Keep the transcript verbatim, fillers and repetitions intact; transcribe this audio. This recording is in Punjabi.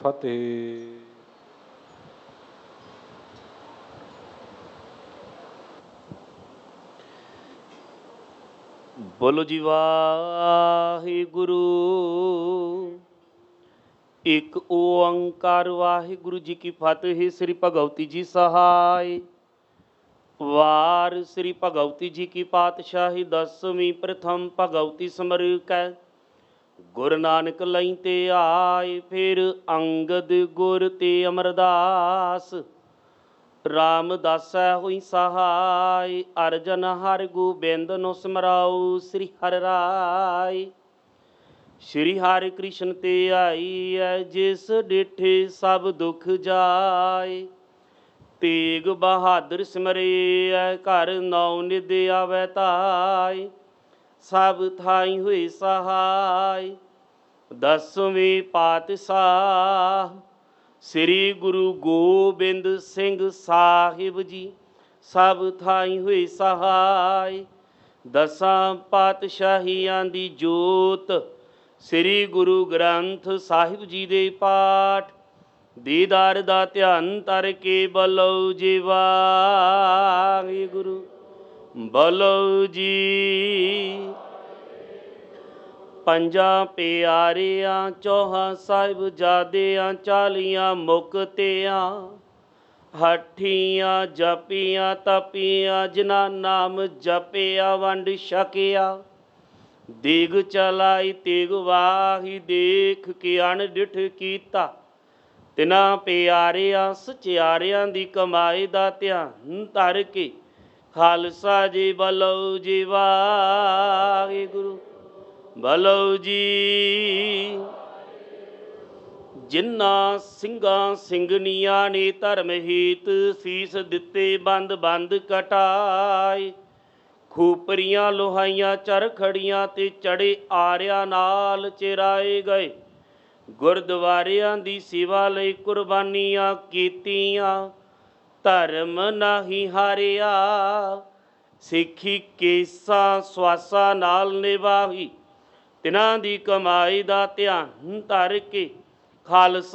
ਫਤਿਹ। ਬੋਲੋ ਜੀ ਵਾਹਿਗੁਰੂ। ਇੱਕ ਓੰਕਾਰ ਵਾਹਿਗੁਰੂ ਜੀ ਕੀ ਫਤਿਹ। ਸ੍ਰੀ ਭਗਵਤੀ ਜੀ ਸਹਾਇ। ਵਾਰ ਸ੍ਰੀ ਭਗਵਤੀ ਜੀ ਕੀ ਪਾਤਸ਼ਾਹੀ ਦਸਵੀਂ ਪ੍ਰਥਮ ਭਗਵਤੀ ਸਮਰ ਕੈ ਗੁਰੂ ਨਾਨਕ ਲਈ ਤੇ ਆਏ। ਫਿਰ ਅੰਗਦ ਗੁਰ ਤੇ ਅਮਰਦਾਸ ਰਾਮਦਾਸੈ ਹੋਈ ਸਹਾਇ। ਅਰਜਨ ਹਰਿ ਗੋਬਿੰਦ ਨੂੰ ਸਿਮਰਾਉ ਸ੍ਰੀ ਹਰਿ ਰਾਇ। ਸ਼੍ਰੀ ਹਰਿ ਕ੍ਰਿਸ਼ਨ ਤੇ ਆਈ ਐ ਜਿਸ ਡਿਠੇ ਸਭ ਦੁਖ ਜਾਏ। ਤੇਗ ਬਹਾਦਰ ਸਿਮਰੇ ਐ ਘਰ ਨੌ ਨਿਧ ਆਵੈ ਧਾਇ। ਸਭ ਥਾਈ ਹੋਏ ਸਹਾਇ। ਦਸਵੇਂ ਪਾਤਸ਼ਾਹ ਸ੍ਰੀ ਗੁਰੂ ਗੋਬਿੰਦ ਸਿੰਘ ਸਾਹਿਬ ਜੀ ਸਭ ਥਾਈ ਹੋਏ ਸਹਾਇ। ਦਸਾਂ ਪਾਤਸ਼ਾਹੀਆਂ ਦੀ ਜੋਤ ਸ੍ਰੀ ਗੁਰੂ ਗ੍ਰੰਥ ਸਾਹਿਬ ਜੀ ਦੇ ਪਾਠ ਦੀਦਾਰ ਦਾ ਧਿਆਨ ਧਰ ਕੇ ਬੋਲੋ ਜੀ ਵਾਹਿਗੁਰੂ। ਬੋਲੋ ਜੀ। ਪੰਜਾਂ ਪਿਆਰਿਆਂ ਚੌਹਾਂ ਸਾਹਿਬਜ਼ਾਦਿਆਂ ਚਾਲੀਆਂ ਮੁਕਤਿਆਂ ਹੱਠੀਆਂ ਜਪੀਆਂ ਤਪੀਆਂ ਜਿਨ੍ਹਾਂ ਨਾਮ ਜਪਿਆ ਵੰਡ ਛਕਿਆ। ਦੇਗ ਚਲਾਈ ਤੇਗ ਵਾਹੀ ਦੇਖ ਕੇ ਅਣਡਿਠ ਕੀਤਾ। ਤਿਨਾਂ ਪਿਆਰਿਆਂ ਸਚਿਆਰਿਆਂ ਦੀ ਕਮਾਈ ਦਾ ਧਿਆਨ ਧਰ ਕੇ ਖਾਲਸਾ ਜੀ ਬੋਲੋ ਜੀ ਵਾਹਿਗੁਰੂ। ਬੋਲੋ ਜੀ। ਜਿਨ੍ਹਾਂ ਸਿੰਘਾਂ ਸਿੰਘਣੀਆਂ ਨੇ ਧਰਮ ਹੀਤ ਸੀਸ ਦਿੱਤੇ ਬੰਦ ਬੰਦ ਕਟਾਏ। ਖੂਪਰੀਆਂ ਲੋਹਾਈਆਂ ਚਰਖੜੀਆਂ ਤੇ ਚੜੇ ਆਰਿਆਂ ਨਾਲ ਚਿਰਾਏ ਗਏ। ਗੁਰਦੁਆਰਿਆਂ ਦੀ ਸੇਵਾ ਲਈ ਕੁਰਬਾਨੀਆਂ ਕੀਤੀਆਂ। ਧਰਮ ਨਾਹੀਂ ਹਾਰਿਆ ਸਿੱਖੀ ਕੇਸਾਂ ਸਵਾਸਾਂ ਨਾਲ ਨਿਭਾਈ। ਤਿਨਾਂ ਦੀ ਕਮਾਈ ਦਾ ਧਿਆਨ ਧਰ ਕੇ ਖਾਲਸਾ